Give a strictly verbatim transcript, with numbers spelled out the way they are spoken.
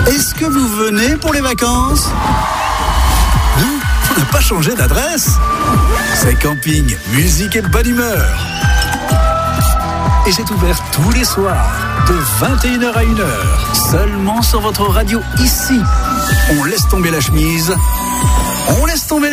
Est-ce que vous venez pour les vacances ? Non, on n'a pas changé d'adresse. C'est camping, musique et bonne humeur. Et c'est ouvert tous les soirs, de vingt et une heures à une heure, seulement sur votre radio ici. On laisse tomber la chemise, on laisse tomber les